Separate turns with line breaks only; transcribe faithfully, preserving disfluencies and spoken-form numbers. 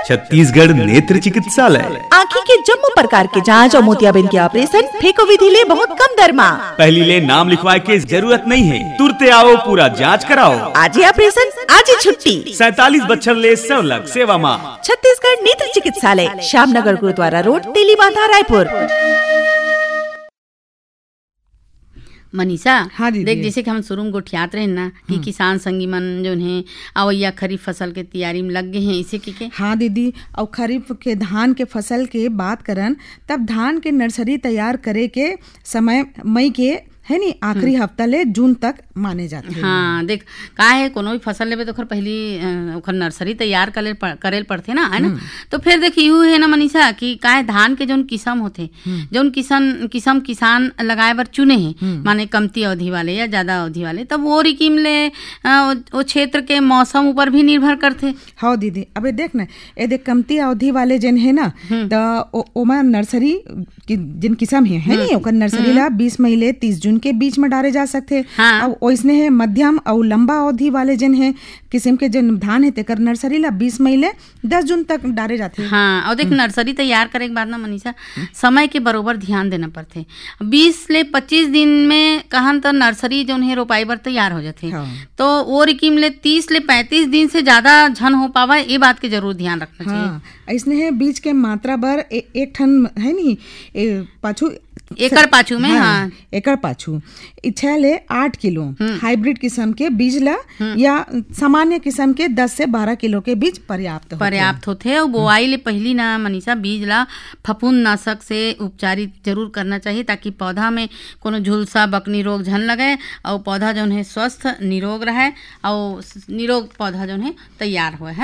छत्तीसगढ़ नेत्र चिकित्सालय।
आँखी के जम्मू प्रकार के जांच और मोतियाबिंद के ऑपरेशन फेको विधि ले बहुत कम दर में।
पहली ले नाम लिखवाए के जरूरत नहीं है, तुरते आओ पूरा जांच कराओ।
आज ही ऑपरेशन आज ही छुट्टी।
सैतालीस बच्चर ले सवलग सेवा माँ।
छत्तीसगढ़ नेत्र चिकित्सालय, श्यामनगर गुरुद्वारा रोड, तेलीबांधा, रायपुर।
मनीषा,
हाँ दीदी।
देख जैसे कि हम शुरू में गोठियात रहे ना कि किसान संगी मन जो है अवैया खरीफ फसल के तैयारी में लग गए हैं, इसे की के
हाँ दीदी। और खरीफ के धान के फसल के बात करन तब धान के नर्सरी तैयार करे के समय मई के है नी आखिरी हफ्ता ले जून तक माने जाते हैं।
हाँ देख का है कोनो भी फसल लेबे तो ओकर पहली ओकर नर्सरी तैयार करे करेल पड़थे ना, है ना। तो फिर देख यूं है ना मनीषा कि का है धान के जौन किस्म होथे, जौन किस्म किस्म किसान लगाए बर चुने हैं, माने कमती अवधि वाले या ज्यादा अवधि वाले, तब वो रिकीम ले वो क्षेत्र के मौसम ऊपर भी निर्भर करथे।
हाँ दीदी, अबे देख ना ये देख कमती अवधि वाले जन है ना तो ओमा नर्सरी जिन किस्म है है नी ओकर नर्सरी ला बीस मई ले तीस जून के बीच में डाले जा सकते।
हाँ।
और ओइसने है मध्यम और लंबा अवधि वाले जन है किस्म के जन धान है तेकर नर्सरी ला बीस मई ले दस जून तक डाले जाते।
हाँ, और देख नर्सरी तैयार करे के बाद ना मनीषा समय के बरोबर ध्यान देना पड़ते। बीस ले पच्चीस दिन में कहन तो नर्सरी जो है रोपाई बर तैयार हो जाते।
हाँ।
तो वो रिकीम ले तीस ले पैंतीस दिन से ज्यादा झन हो पावा, ये बात के जरूर ध्यान रखना चाहिए।
हाँ, इसने है बीज के मात्रा बर ए, एक ठन है नी ए, पाछू
एकड़ पाछू में। हाँ, हाँ।
एकड़ पाछू छह ले आठ किलो हाइब्रिड किस्म के बीज ला या सामान्य किस्म के दस से बारह किलो के बीज पर्याप्त
पर्याप्त होते। और बोआई ले पहली ना मनीषा बीज ला फफूंद नाशक से उपचारित जरूर करना चाहिए ताकि पौधा में कोनो झुलसा बकनी रोग झन लगे और पौधा जो है स्वस्थ निरोग रहे और निरोग पौधा जो है तैयार हुआ है।